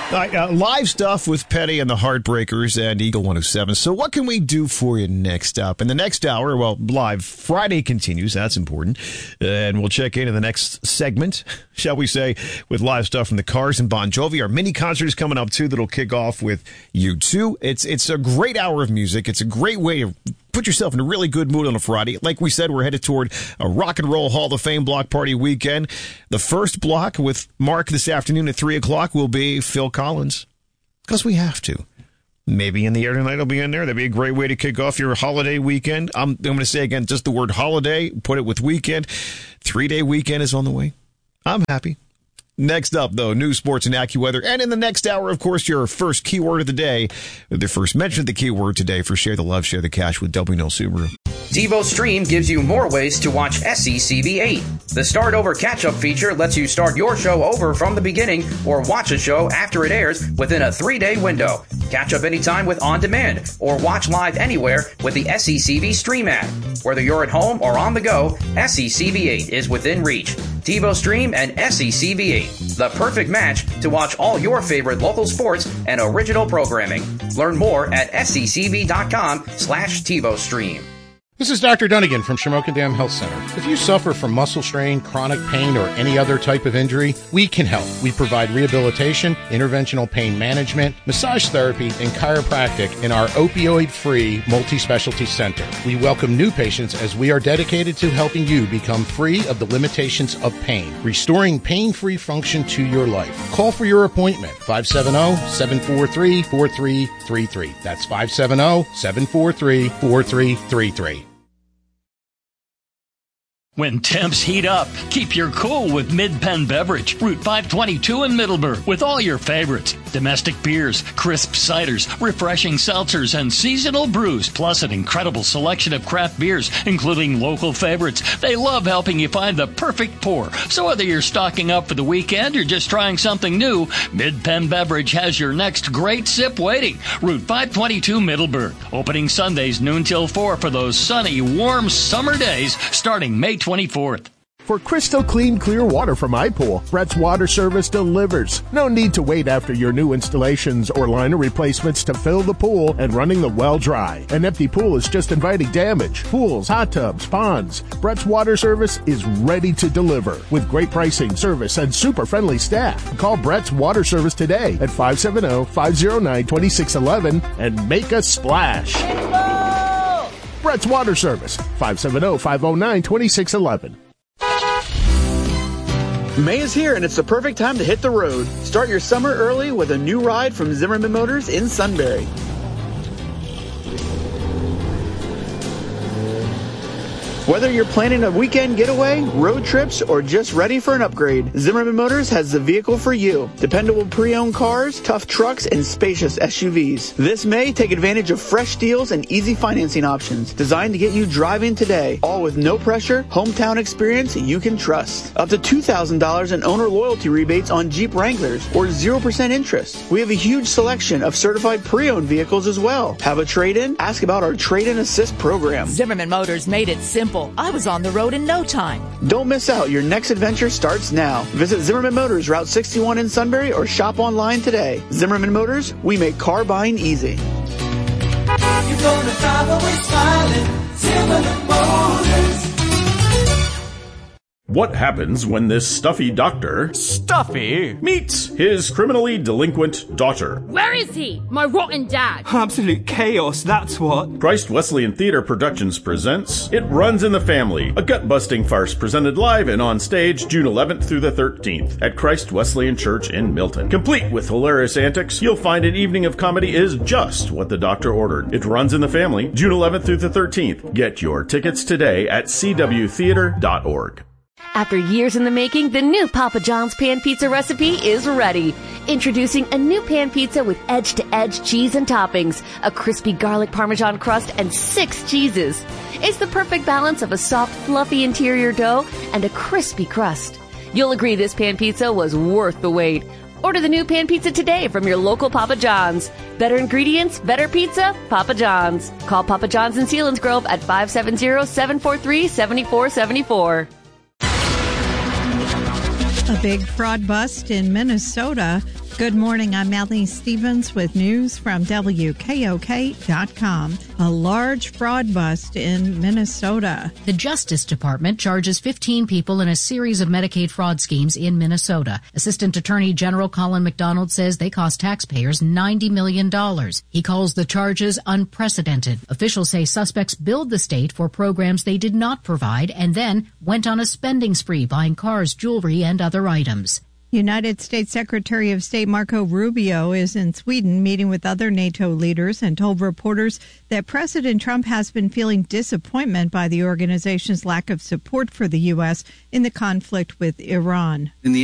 All right, live stuff with Petty and the Heartbreakers and Eagle 107. So what can we do for you next up? In the next hour, well, live Friday continues. That's important. And we'll check into the next segment, shall we say, with live stuff from the Cars and Bon Jovi. Our mini concert is coming up, too, that'll kick off with U2. It's a great hour of music. It's a great way to put yourself in a really good mood on a Friday. Like we said, we're headed toward a Rock and Roll Hall of Fame block party weekend. The first block with Mark this afternoon at 3 o'clock will be Phil Collins, because we have to. Maybe In the Air Tonight will be in there. That'd be a great way to kick off your holiday weekend. I'm going to say again, just the word holiday, put it with weekend. 3-day weekend is on the way. I'm happy. Next up, though, news, sports, and AccuWeather. And in the next hour, of course, your first keyword of the day. The first mention of the keyword today for Share the Love, Share the Cash with W&L Subaru. TiVo Stream gives you more ways to watch SECB8. The Start Over Catch-Up feature lets you start your show over from the beginning or watch a show after it airs within a 3-day window. Catch up anytime with On Demand or watch live anywhere with the SECB Stream app. Whether you're at home or on the go, SECB8 is within reach. TiVo Stream and SECB8, the perfect match to watch all your favorite local sports and original programming. Learn more at secb.com/TiVo Stream. This is Dr. Dunnigan from Shamokin Dam Health Center. If you suffer from muscle strain, chronic pain, or any other type of injury, we can help. We provide rehabilitation, interventional pain management, massage therapy, and chiropractic in our opioid-free multi-specialty center. We welcome new patients as we are dedicated to helping you become free of the limitations of pain, restoring pain-free function to your life. Call for your appointment, 570-743-4333. That's 570-743-4333. When temps heat up, keep your cool with Mid-Penn Beverage, Route 522 in Middleburg, with all your favorites. Domestic beers, crisp ciders, refreshing seltzers, and seasonal brews, plus an incredible selection of craft beers, including local favorites. They love helping you find the perfect pour. So whether you're stocking up for the weekend or just trying something new, Mid-Penn Beverage has your next great sip waiting. Route 522 Middleburg. Opening Sundays noon till 4 for those sunny, warm summer days starting May 24th. For crystal clean, clear water from iPool, Brett's Water Service delivers. No need to wait after your new installations or liner replacements to fill the pool and running the well dry. An empty pool is just inviting damage. Pools, hot tubs, ponds. Brett's Water Service is ready to deliver with great pricing, service, and super friendly staff. Call Brett's Water Service today at 570-509-2611 and make a splash. Brett's Water Service, 570-509-2611. May is here and it's the perfect time to hit the road. Start your summer early with a new ride from Zimmerman Motors in Sunbury. Whether you're planning a weekend getaway, road trips, or just ready for an upgrade, Zimmerman Motors has the vehicle for you. Dependable pre-owned cars, tough trucks, and spacious SUVs. This May, take advantage of fresh deals and easy financing options designed to get you driving today. All with no pressure, hometown experience you can trust. Up to $2,000 in owner loyalty rebates on Jeep Wranglers or 0% interest. We have a huge selection of certified pre-owned vehicles as well. Have a trade-in? Ask about our trade-in assist program. Zimmerman Motors made it simple. I was on the road in no time. Don't miss out. Your next adventure starts now. Visit Zimmerman Motors, Route 61 in Sunbury, or shop online today. Zimmerman Motors, we make car buying easy. You're gonna drive away smiling. Zimmerman Motors. What happens when this stuffy doctor meets his criminally delinquent daughter? Where is he? My rotten dad. Absolute chaos, that's what. Christ Wesleyan Theater Productions presents It Runs in the Family, a gut-busting farce presented live and on stage June 11th through the 13th at Christ Wesleyan Church in Milton. Complete with hilarious antics, you'll find an evening of comedy is just what the doctor ordered. It Runs in the Family, June 11th through the 13th. Get your tickets today at cwtheater.org. After years in the making, the new Papa John's Pan Pizza recipe is ready. Introducing a new pan pizza with edge-to-edge cheese and toppings, a crispy garlic Parmesan crust, and 6 cheeses. It's the perfect balance of a soft, fluffy interior dough and a crispy crust. You'll agree this pan pizza was worth the wait. Order the new pan pizza today from your local Papa John's. Better ingredients, better pizza, Papa John's. Call Papa John's in Selinsgrove at 570-743-7474. A big fraud bust in Minnesota. Good morning, I'm Melanie Stevens with news from WKOK.com. A large fraud bust in Minnesota. The Justice Department charges 15 people in a series of Medicaid fraud schemes in Minnesota. Assistant Attorney General Colin McDonald says they cost taxpayers $90 million. He calls the charges unprecedented. Officials say suspects billed the state for programs they did not provide and then went on a spending spree buying cars, jewelry, and other items. United States Secretary of State Marco Rubio is in Sweden meeting with other NATO leaders and told reporters that President Trump has been feeling disappointment by the organization's lack of support for the U.S. in the conflict with Iran. In the